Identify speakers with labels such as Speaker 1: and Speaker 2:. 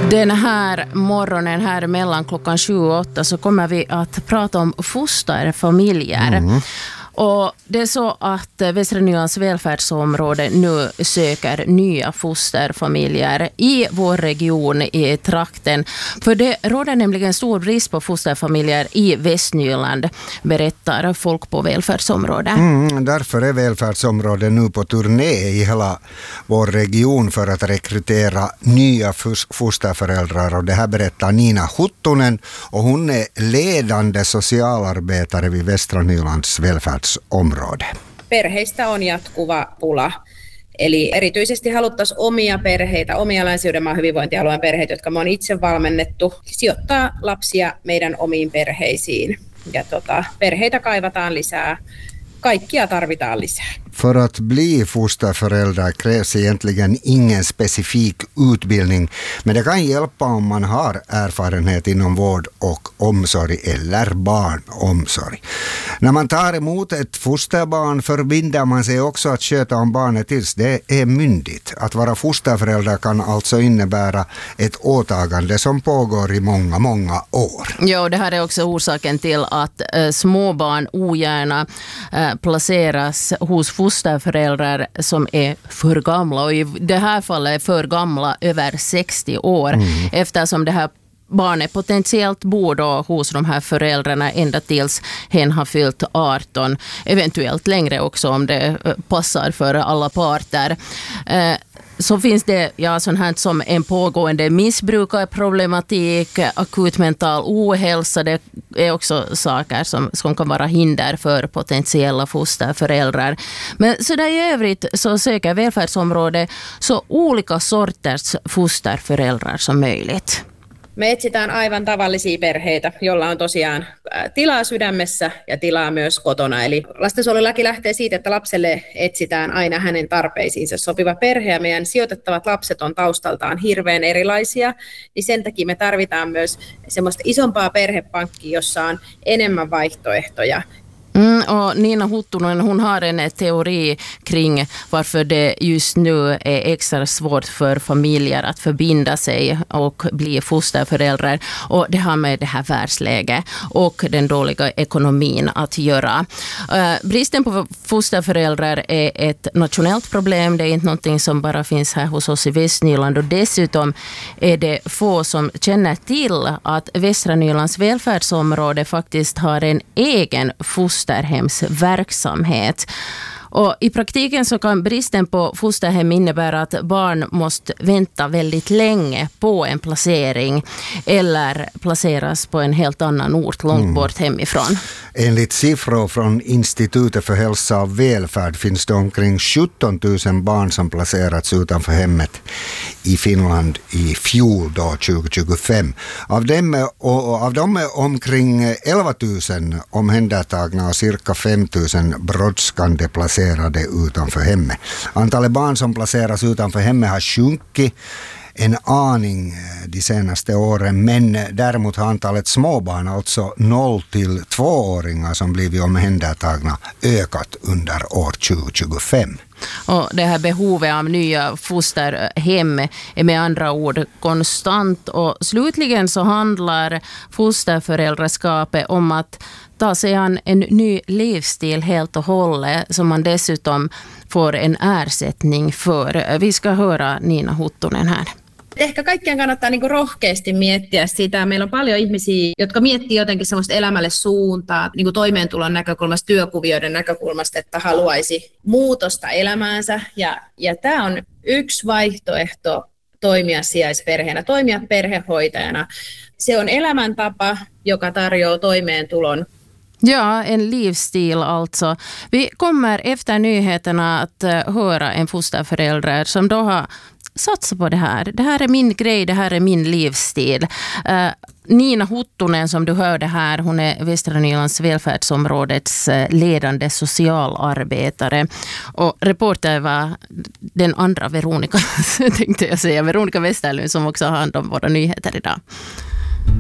Speaker 1: Den här morgonen här mellan klockan 7 och 8 så kommer vi att prata om fosterfamiljer. Och det är så att Västra Nylands välfärdsområde nu söker nya fosterfamiljer i vår region i trakten. För det råder nämligen stor brist på fosterfamiljer i Västnyland, berättar folk på välfärdsområdet.
Speaker 2: Därför är välfärdsområdet nu på turné i hela vår region för att rekrytera nya fosterföräldrar. Och det här berättar Nina Huttunen, och hon är ledande socialarbetare vid Västra Nylands välfärdsområde.
Speaker 3: Perheistä on jatkuva pula. Eli erityisesti haluttaisiin omia perheitä, omia Länsi-Uudenmaan hyvinvointialueen perheitä, jotka me on itse valmennettu, sijoittaa lapsia meidän omiin perheisiin. Ja perheitä kaivataan lisää. Kaikkia tarvitaan lisää.
Speaker 2: För att bli fosterförälder krävs egentligen ingen specifik utbildning, men det kan hjälpa om man har erfarenhet inom vård och omsorg eller barnomsorg. När man tar emot ett fosterbarn förbinder man sig också att sköta om barnet tills det är myndigt. Att vara fosterförälder kan alltså innebära ett åtagande som pågår i många år.
Speaker 1: Ja, det här är också orsaken till att småbarn ogärna placeras hos fosterföräldrar som är för gamla, och i det här fallet är för gamla över 60 år, eftersom det här barnet potentiellt bor då hos de här föräldrarna ända tills hen har fyllt 18, eventuellt längre också om det passar för alla parter. Så finns det sånt här som en pågående missbrukarproblematik, akut mental ohälsa. Det är också saker som kan vara hinder för potentiella fosterföräldrar. Men så där i övrigt så söker välfärdsområdet så olika sorters fosterföräldrar som möjligt.
Speaker 3: Me etsitään aivan tavallisia perheitä, jolla on tosiaan tilaa sydämessä ja tilaa myös kotona. Eli lastensuojelulaki lähtee siitä, että lapselle etsitään aina hänen tarpeisiinsa sopiva perhe, ja meidän sijoitettavat lapset on taustaltaan hirveän erilaisia, niin sen takia me tarvitaan myös semmoista isompaa perhepankkia, jossa on enemmän vaihtoehtoja.
Speaker 1: Och Nina Huttunen, hon har en teori kring varför det just nu är extra svårt för familjer att förbinda sig och bli fosterföräldrar, och det har med det här världsläget och den dåliga ekonomin att göra. Bristen på fosterföräldrar är ett nationellt problem, det är inte någonting som bara finns här hos oss i Västnyland, och dessutom är det få som känner till att Västra Nylands välfärdsområde faktiskt har en egen fosterhemsverksamhet. Och i praktiken så kan bristen på fosterhem innebära att barn måste vänta väldigt länge på en placering eller placeras på en helt annan ort långt bort hemifrån.
Speaker 2: Enligt siffror från Institutet för hälsa och välfärd finns det omkring 17 000 barn som placerats utanför hemmet i Finland i fjol då 2025. Av dem är omkring 11 000 omhändertagna och cirka 5 000 brådskande placerade utanför hemmet. Antalet barn som placeras utanför hemmet har sjunkit en aning de senaste åren, men däremot har antalet småbarn, alltså 0 till 2-åringar som blivit omhändertagna, ökat under år 2025.
Speaker 1: Och det här behovet av nya fosterhem är med andra ord konstant, och slutligen så handlar fosterföräldraskapet om att ta sig an en ny livsstil helt och hållet, som man dessutom får en ersättning för. Vi ska höra Nina Huttunen här.
Speaker 3: Ehkä kaikkien kannattaa rohkeasti miettiä sitä. Meillä on paljon ihmisiä, jotka miettii jotenkin semmoista elämälle suuntaa, toimeentulon näkökulmasta, työkuvioiden näkökulmasta, että haluaisi muutosta elämäänsä. Ja tämä on yksi vaihtoehto toimia sijaisperheenä, toimia perhehoitajana. Se on elämäntapa, joka tarjoaa toimeentulon.
Speaker 1: Ja, en livsstil alltså. Vi kommer efter nyheterna att höra en fosterförälder som då har satsat på det här. Det här är min grej, det här är min livsstil. Nina Huttunen, som du hörde här, hon är Västra Nylands välfärdsområdets ledande socialarbetare. Och reporter var den andra Veronica, tänkte jag säga, Veronica Westerlund, som också har hand om våra nyheter idag.